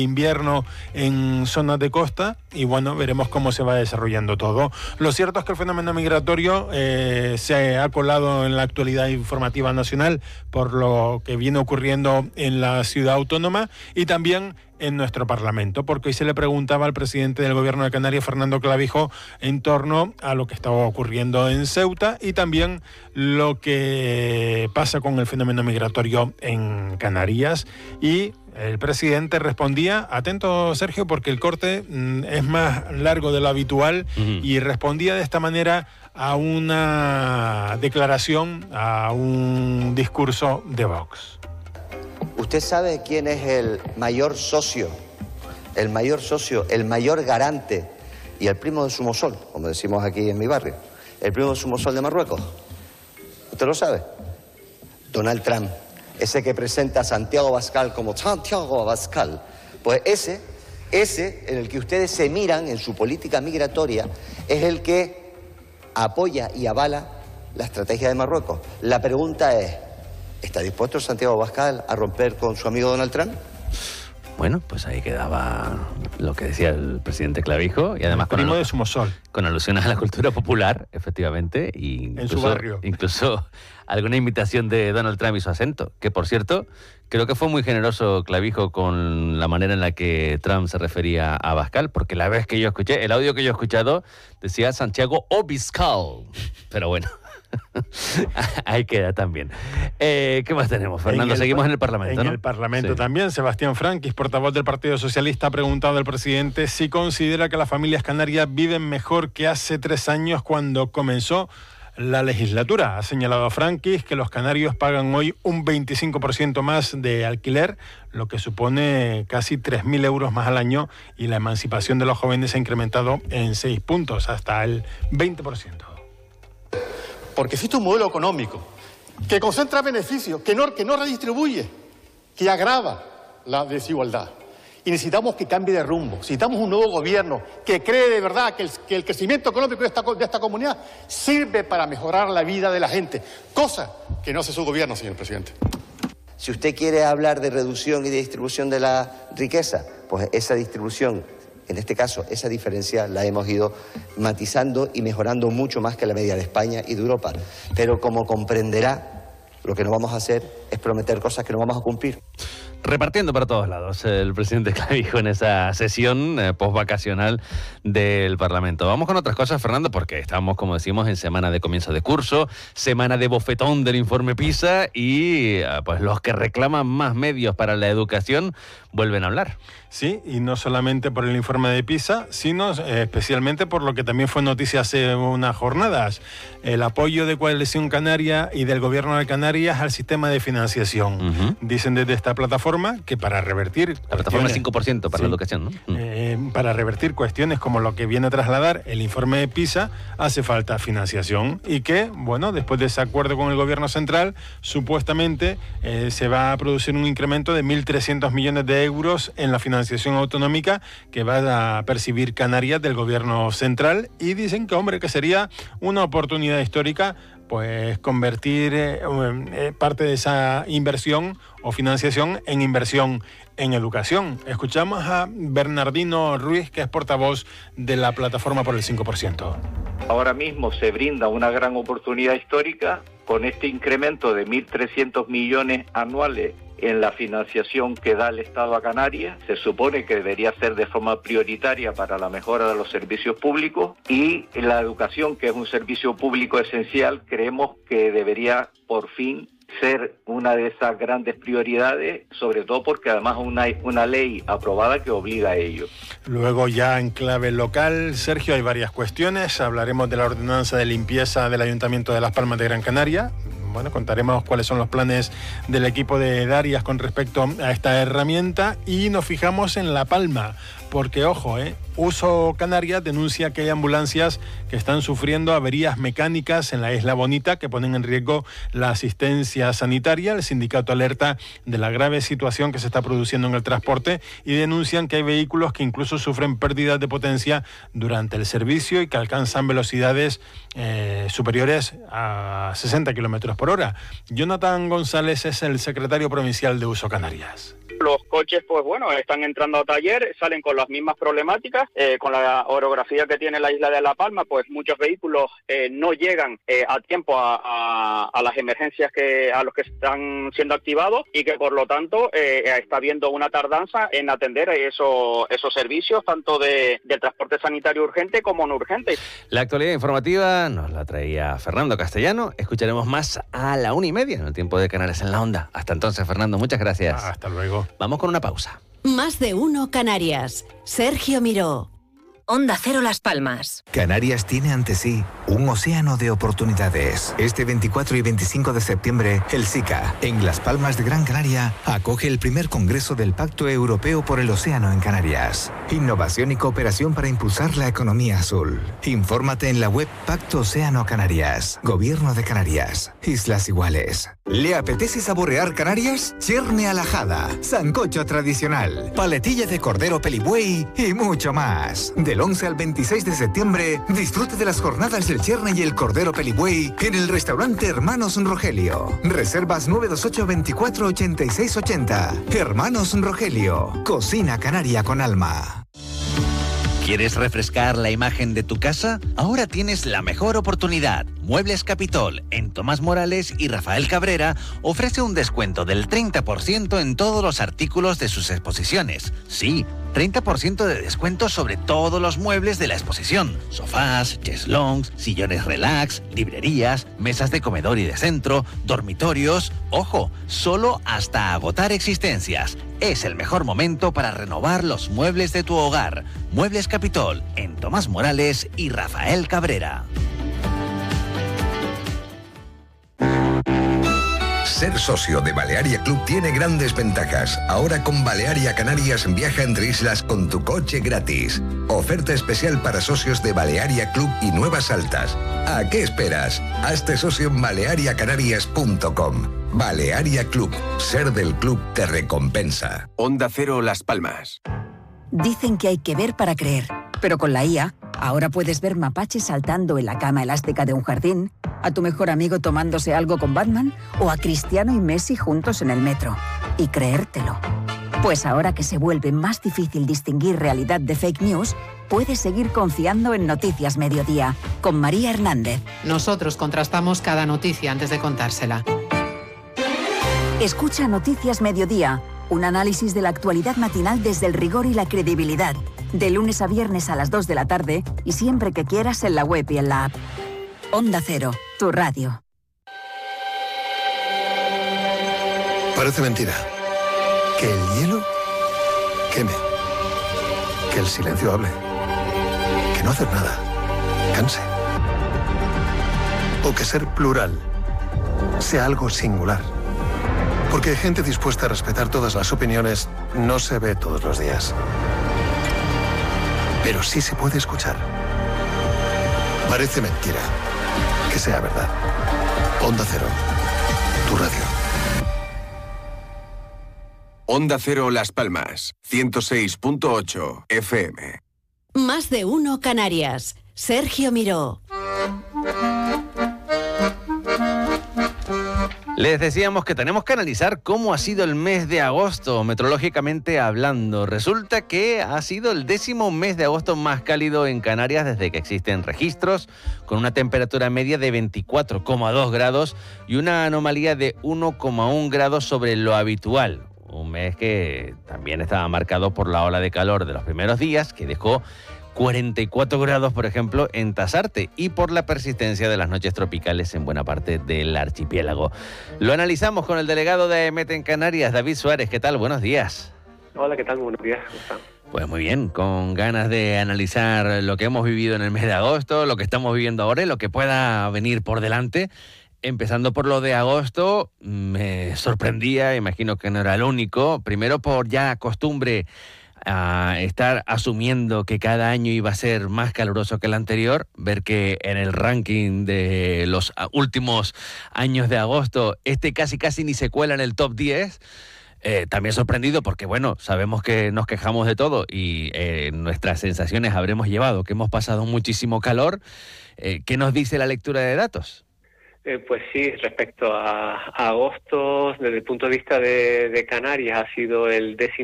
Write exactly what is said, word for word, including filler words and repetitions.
invierno en zonas de costa y bueno, veremos cómo se va desarrollando todo. Lo cierto es que el fenómeno migratorio eh, se ha colado en la actualidad informativa nacional por lo que viene ocurriendo en la ciudad autónoma y también en nuestro Parlamento, porque hoy se le preguntaba al presidente del Gobierno de Canarias, Fernando Clavijo, en torno a lo que estaba ocurriendo en Ceuta y también lo que pasa con el fenómeno migratorio en Canarias. Y el presidente respondía, atento Sergio, porque el corte mm, es más largo de lo habitual, uh-huh. y respondía de esta manera a una declaración, a un discurso de Vox. ¿Usted sabe quién es el mayor socio, el mayor socio, el mayor garante y el primo de Somosol, como decimos aquí en mi barrio, el primo de Somosol de Marruecos? ¿Usted lo sabe? Donald Trump, ese que presenta a Santiago Abascal como Santiago Abascal. Pues ese, ese en el que ustedes se miran en su política migratoria, es el que apoya y avala la estrategia de Marruecos. La pregunta es, ¿está dispuesto Santiago Abascal a romper con su amigo Donald Trump? Bueno, pues ahí quedaba lo que decía el presidente Clavijo y además el primo con, de Somosol. Con alusiones a la cultura popular, efectivamente, y incluso, en su barrio. Incluso alguna imitación de Donald Trump y su acento, que por cierto, creo que fue muy generoso Clavijo con la manera en la que Trump se refería a Abascal, porque la vez que yo escuché, el audio que yo he escuchado decía Santiago Abascal, pero bueno. Ahí queda también. Eh, ¿Qué más tenemos, Fernando? En Seguimos en el Parlamento, En ¿no? el Parlamento sí. también. Sebastián Franquis, portavoz del Partido Socialista, ha preguntado al presidente si considera que las familias canarias viven mejor que hace tres años cuando comenzó la legislatura. Ha señalado a Franquis que los canarios pagan hoy un veinticinco por ciento más de alquiler, lo que supone casi tres mil euros más al año, y la emancipación de los jóvenes ha incrementado en seis puntos, hasta el veinte por ciento. Porque existe un modelo económico que concentra beneficios, que no, que no redistribuye, que agrava la desigualdad. Y necesitamos que cambie de rumbo. Necesitamos un nuevo gobierno que cree de verdad que el, que el crecimiento económico de esta, de esta comunidad sirve para mejorar la vida de la gente, cosa que no hace su gobierno, señor presidente. Si usted quiere hablar de reducción y de distribución de la riqueza, pues esa distribución, en este caso, esa diferencia la hemos ido matizando y mejorando mucho más que la media de España y de Europa. Pero como comprenderá, lo que no vamos a hacer es prometer cosas que no vamos a cumplir. Repartiendo para todos lados el presidente Clavijo en esa sesión eh, postvacacional del Parlamento. Vamos con otras cosas, Fernando, porque estamos, como decimos, en semana de comienzo de curso, semana de bofetón del informe PISA y eh, pues los que reclaman más medios para la educación vuelven a hablar. Sí, y no solamente por el informe de PISA, sino eh, especialmente por lo que también fue noticia hace unas jornadas, el apoyo de Coalición Canaria y del Gobierno de Canarias al sistema de financiación. Uh-huh. Dicen desde esta plataforma que para revertir... La plataforma cinco por ciento para sí, la educación, ¿no? Eh, para revertir cuestiones como lo que viene a trasladar el informe de PISA, hace falta financiación y que, bueno, después de ese acuerdo con el Gobierno central, supuestamente eh, se va a producir un incremento de mil trescientos millones de euros en la financiación autonómica que va a percibir Canarias del Gobierno central, y dicen que, hombre, que sería una oportunidad histórica pues convertir eh, eh, parte de esa inversión o financiación en inversión en educación. Escuchamos a Bernardino Ruiz, que es portavoz de la Plataforma por el cinco por ciento. Ahora mismo se brinda una gran oportunidad histórica con este incremento de mil trescientos millones anuales en la financiación que da el Estado a Canarias. Se supone que debería ser de forma prioritaria para la mejora de los servicios públicos, y la educación, que es un servicio público esencial, creemos que debería por fin ser una de esas grandes prioridades, sobre todo porque además una, una ley aprobada que obliga a ello. Luego, ya en clave local, Sergio, hay varias cuestiones. Hablaremos de la ordenanza de limpieza del Ayuntamiento de Las Palmas de Gran Canaria. Bueno, contaremos cuáles son los planes del equipo de Darias con respecto a esta herramienta, y nos fijamos en La Palma, porque, ojo, eh, Uso Canarias denuncia que hay ambulancias que están sufriendo averías mecánicas en la Isla Bonita que ponen en riesgo la asistencia sanitaria. El sindicato alerta de la grave situación que se está produciendo en el transporte y denuncian que hay vehículos que incluso sufren pérdidas de potencia durante el servicio y que alcanzan velocidades eh, superiores a sesenta kilómetros por hora. Jonathan González es el secretario provincial de Uso Canarias. Los coches, pues bueno, están entrando a taller, salen con las mismas problemáticas, eh, con la orografía que tiene la isla de La Palma, pues muchos vehículos eh, no llegan eh, a tiempo a, a, a las emergencias que a los que están siendo activados y que por lo tanto eh, está habiendo una tardanza en atender esos, esos servicios, tanto de, del transporte sanitario urgente como no urgente. La actualidad informativa nos la traía Fernando Castellano. Escucharemos más a la una y media en el tiempo de Canales en la Onda. Hasta entonces, Fernando, muchas gracias. Hasta luego. Vamos con una pausa. Más de uno Canarias. Sergio Miró. Onda Cero Las Palmas. Canarias tiene ante sí un océano de oportunidades. Este veinticuatro y veinticinco de septiembre, el SICA, en Las Palmas de Gran Canaria, acoge el primer congreso del Pacto Europeo por el Océano en Canarias. Innovación y cooperación para impulsar la economía azul. Infórmate en la web Pacto Océano Canarias. Gobierno de Canarias. Islas Iguales. ¿Le apetece saborear Canarias? Cherne a la jada, sancocho tradicional, paletilla de cordero pelibuey y mucho más. Del once al veintiséis de septiembre, disfrute de las jornadas del cherne y el cordero pelibuey en el restaurante Hermanos Rogelio. Reservas nueve dos ocho, veinticuatro, ochenta y seis ochenta. Hermanos Rogelio, cocina canaria con alma. ¿Quieres refrescar la imagen de tu casa? Ahora tienes la mejor oportunidad. Muebles Capitol, en Tomás Morales y Rafael Cabrera, ofrece un descuento del treinta por ciento en todos los artículos de sus exposiciones. Sí, treinta por ciento de descuento sobre todos los muebles de la exposición. Sofás, cheslongs, sillones relax, librerías, mesas de comedor y de centro, dormitorios. Ojo, solo hasta agotar existencias. Es el mejor momento para renovar los muebles de tu hogar. Muebles Capitol, en Tomás Morales y Rafael Cabrera. Ser socio de Balearia Club tiene grandes ventajas. Ahora con Balearia Canarias viaja entre islas con tu coche gratis. Oferta especial para socios de Balearia Club y Nuevas Altas. ¿A qué esperas? Hazte socio en balearia canarias punto com. Balearia Club. Ser del club te recompensa. Onda Cero Las Palmas. Dicen que hay que ver para creer, pero con la I A, ahora puedes ver mapaches saltando en la cama elástica de un jardín, a tu mejor amigo tomándose algo con Batman o a Cristiano y Messi juntos en el metro. Y creértelo. Pues ahora que se vuelve más difícil distinguir realidad de fake news, puedes seguir confiando en Noticias Mediodía, con María Hernández. Nosotros contrastamos cada noticia antes de contársela. Escucha Noticias Mediodía, un análisis de la actualidad matinal desde el rigor y la credibilidad. De lunes a viernes a las dos de la tarde y siempre que quieras en la web y en la app. Onda Cero, tu radio. Parece mentira. Que el hielo queme. Que el silencio hable. Que no hacer nada canse. O que ser plural sea algo singular. Porque gente dispuesta a respetar todas las opiniones no se ve todos los días. Pero sí se puede escuchar. Parece mentira. Que sea verdad. Onda Cero, tu radio. Onda Cero Las Palmas, ciento seis punto ocho F M. Más de uno Canarias. Sergio Miró. Les decíamos que tenemos que analizar cómo ha sido el mes de agosto, meteorológicamente hablando. Resulta que ha sido el décimo mes de agosto más cálido en Canarias desde que existen registros, con una temperatura media de veinticuatro coma dos grados y una anomalía de uno coma uno grados sobre lo habitual. Un mes que también estaba marcado por la ola de calor de los primeros días, que dejó cuarenta y cuatro grados, por ejemplo, en Tasarte, y por la persistencia de las noches tropicales en buena parte del archipiélago. Lo analizamos con el delegado de AEMET en Canarias, David Suárez. ¿Qué tal? Buenos días. Hola, ¿qué tal? Buenos días. ¿Cómo están? Pues muy bien, con ganas de analizar lo que hemos vivido en el mes de agosto, lo que estamos viviendo ahora y lo que pueda venir por delante. Empezando por lo de agosto, me sorprendía, imagino que no era el único, primero por ya costumbre a estar asumiendo que cada año iba a ser más caluroso que el anterior, ver que en el ranking de los últimos años de agosto, este casi casi ni se cuela en el top diez. Eh, también sorprendido porque, bueno, sabemos que nos quejamos de todo y eh, nuestras sensaciones habremos llevado que hemos pasado muchísimo calor. Eh, ¿Qué nos dice la lectura de datos? Eh, pues sí, respecto a, a agosto, desde el punto de vista de, de Canarias, ha sido el décimo